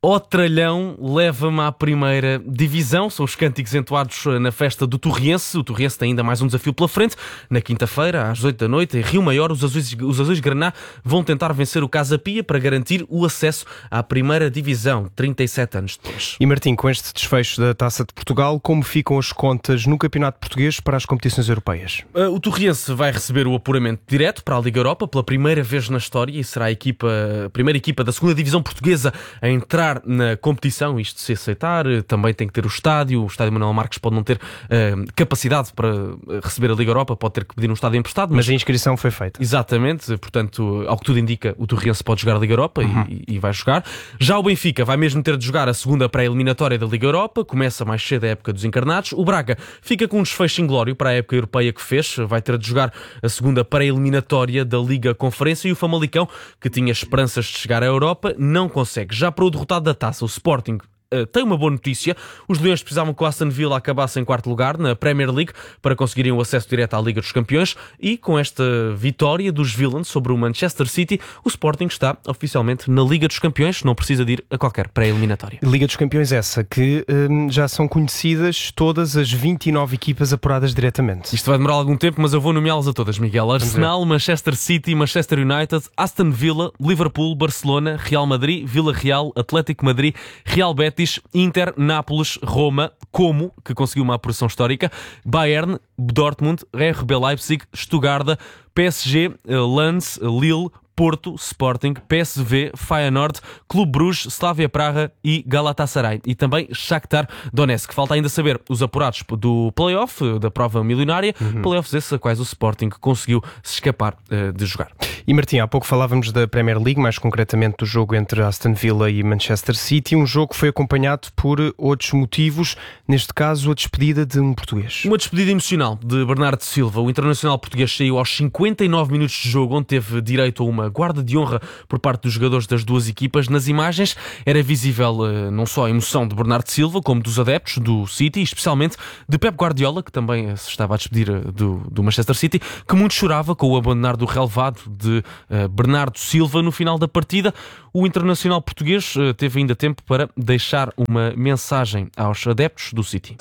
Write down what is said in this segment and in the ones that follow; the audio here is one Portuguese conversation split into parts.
Ó Tralhão, leva-me à primeira divisão. São os cânticos entoados na festa do Torriense. O Torriense tem ainda mais um desafio pela frente. Na quinta-feira, às 8 da noite, em Rio Maior, os azuis Graná vão tentar vencer o Casa Pia para garantir o acesso à primeira divisão, 37 anos depois. E Martim, com este desfecho da Taça de Portugal, como ficam as contas no Campeonato Português para as competições europeias? O Torriense vai receber o apuramento direto para a Liga Europa pela primeira vez na história e será a primeira equipa da segunda divisão portuguesa a entrar na competição. Isto se aceitar, também tem que ter o estádio Manuel Marques pode não ter capacidade para receber a Liga Europa, pode ter que pedir um estádio emprestado. Mas a inscrição foi feita. Exatamente, portanto, ao que tudo indica, o Torriense pode jogar a Liga Europa e vai jogar. Já o Benfica vai mesmo ter de jogar a segunda pré-eliminatória da Liga Europa, começa mais cedo a época dos encarnados. O Braga fica com um desfecho inglório para a época europeia que fez, vai ter de jogar a segunda pré-eliminatória da Liga Conferência, e o Famalicão, que tinha esperanças de chegar à Europa, não consegue. Já para o derrotado da Taça, o Sporting tem uma boa notícia. Os Leões precisavam que o Aston Villa acabasse em quarto lugar na Premier League para conseguirem o acesso direto à Liga dos Campeões, e com esta vitória dos Villains sobre o Manchester City, o Sporting está oficialmente na Liga dos Campeões, não precisa de ir a qualquer pré-eliminatória. Liga dos Campeões essa que já são conhecidas todas as 29 equipas apuradas diretamente. Isto vai demorar algum tempo, mas eu vou nomeá-las a todas, Miguel. Arsenal, Manchester City, Manchester United, Aston Villa, Liverpool, Barcelona, Real Madrid, Vila Real, Atlético Madrid, Real Betis, Inter, Nápoles, Roma, Como, que conseguiu uma apuração histórica, Bayern, Dortmund, RB Leipzig, Stuttgart, PSG, Lens, Lille, Porto, Sporting, PSV, Feyenoord, Clube Bruges, Slavia Praga e Galatasaray. E também Shakhtar Donetsk. Falta ainda saber os apurados do play-off, da prova milionária. Play-offs esses a quais o Sporting conseguiu se escapar de jogar. E Martim, há pouco falávamos da Premier League, mais concretamente do jogo entre Aston Villa e Manchester City. Um jogo que foi acompanhado por outros motivos, neste caso a despedida de um português. Uma despedida emocional de Bernardo Silva. O internacional português saiu aos 59 minutos de jogo, onde teve direito a uma guarda de honra por parte dos jogadores das duas equipas. Nas imagens era visível não só a emoção de Bernardo Silva, como dos adeptos do City, e especialmente de Pep Guardiola, que também se estava a despedir do Manchester City, que muito chorava com o abandonar do relevado de Bernardo Silva no final da partida. O internacional português teve ainda tempo para deixar uma mensagem aos adeptos do City.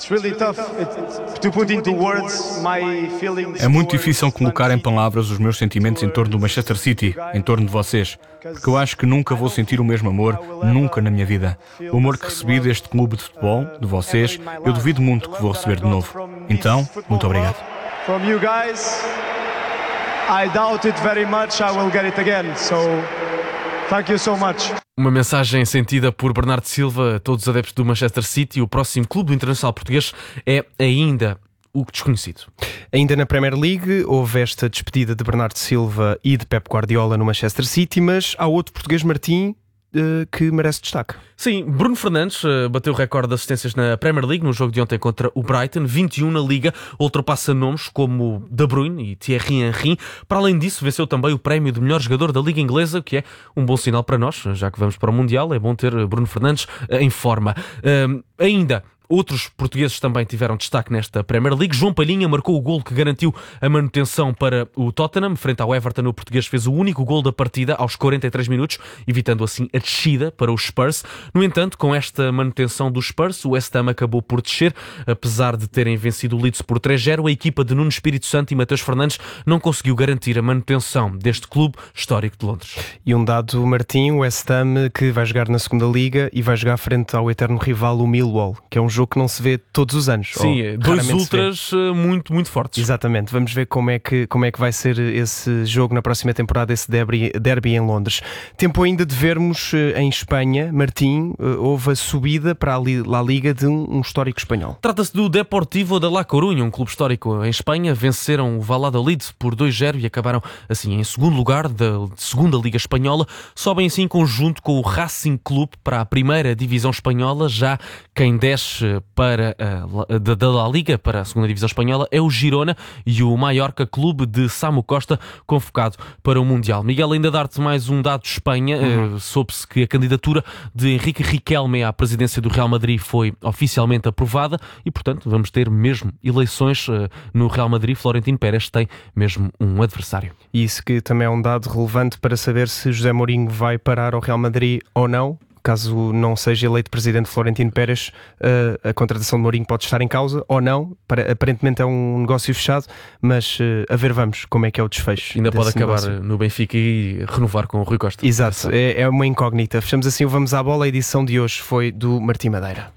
É muito difícil colocar em palavras os meus sentimentos em torno do Manchester City, em torno de vocês, porque eu acho que nunca vou sentir o mesmo amor, nunca na minha vida. O amor que recebi deste clube de futebol, de vocês, eu duvido muito que vou receber de novo. Então, muito obrigado. I doubt it very much I will get it again, so thank you so much. Uma mensagem sentida por Bernardo Silva a todos os adeptos do Manchester City. O próximo clube do internacional português é ainda o desconhecido. Ainda na Premier League houve esta despedida de Bernardo Silva e de Pep Guardiola no Manchester City, mas há outro português, Martim, que merece destaque. Sim, Bruno Fernandes bateu o recorde de assistências na Premier League no jogo de ontem contra o Brighton, 21 na Liga, ultrapassa nomes como De Bruyne e Thierry Henry. Para além disso, venceu também o prémio de melhor jogador da Liga Inglesa, que é um bom sinal para nós, já que vamos para o Mundial, é bom ter Bruno Fernandes em forma. Ainda outros portugueses também tiveram destaque nesta Premier League. João Palhinha marcou o golo que garantiu a manutenção para o Tottenham. Frente ao Everton, o português fez o único golo da partida aos 43 minutos, evitando assim a descida para os Spurs. No entanto, com esta manutenção dos Spurs, o West Ham acabou por descer. Apesar de terem vencido o Leeds por 3-0, a equipa de Nuno Espírito Santo e Mateus Fernandes não conseguiu garantir a manutenção deste clube histórico de Londres. E um dado, Martim, o West Ham que vai jogar na segunda Liga e vai jogar frente ao eterno rival, o Millwall, que é um jogo que não se vê todos os anos. Sim, dois ultras muito, muito fortes. Exatamente, vamos ver como é que vai ser esse jogo na próxima temporada, esse derby em Londres. Tempo ainda de vermos em Espanha, Martim, houve a subida para a La Liga de um histórico espanhol. Trata-se do Deportivo de La Coruña, um clube histórico em Espanha. Venceram o Valladolid por 2-0 e acabaram assim em segundo lugar da segunda Liga Espanhola. Sobem assim em conjunto com o Racing Clube para a primeira divisão espanhola. Já quem desce da La Liga para a segunda divisão espanhola é o Girona e o Mallorca Clube de Samu Costa, convocado para o Mundial. Miguel, ainda dar-te mais um dado de Espanha. Soube-se que a candidatura de Enrique Riquelme à presidência do Real Madrid foi oficialmente aprovada e, portanto, vamos ter mesmo eleições no Real Madrid. Florentino Pérez tem mesmo um adversário. E isso que também é um dado relevante para saber se José Mourinho vai parar ao Real Madrid ou não. caso não seja eleito presidente Florentino Pérez, a contratação de Mourinho pode estar em causa ou não. Aparentemente é um negócio fechado, mas a ver vamos como é que é o desfecho. Ainda pode acabar negócio no Benfica e renovar com o Rui Costa. Exato, é uma incógnita. Fechamos assim o Vamos à Bola. A edição de hoje foi do Martim Madeira.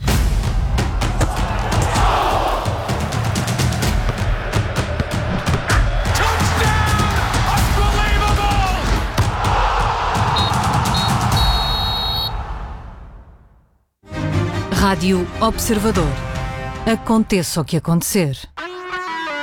Rádio Observador. Aconteça o que acontecer.